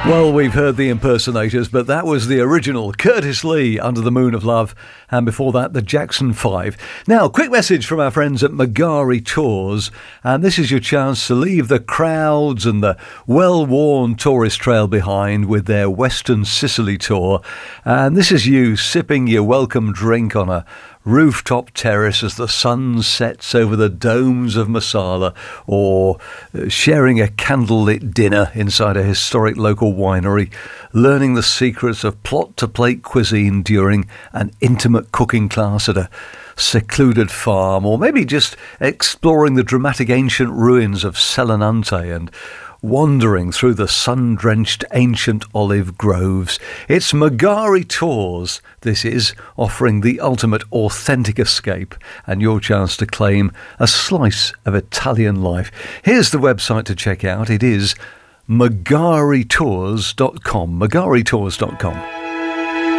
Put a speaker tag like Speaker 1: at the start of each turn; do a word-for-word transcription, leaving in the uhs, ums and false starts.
Speaker 1: Well, we've heard the impersonators, but that was the original Curtis Lee, Under the Moon of Love, and before that, the Jackson Five. Now, quick message from our friends at Magari Tours, and this is your chance to leave the crowds and the well-worn tourist trail behind with their Western Sicily tour, and this is you sipping your welcome drink on a rooftop terrace as the sun sets over the domes of Marsala, or sharing a candlelit dinner inside a historic local winery, learning the secrets of plot-to-plate cuisine during an intimate cooking class at a secluded farm, or maybe just exploring the dramatic ancient ruins of Selinunte and wandering through the sun-drenched ancient olive groves. It's Magari Tours, this is, offering the ultimate authentic escape and your chance to claim a slice of Italian life. Here's the website to check out. It is magari tours dot com, magari tours dot com.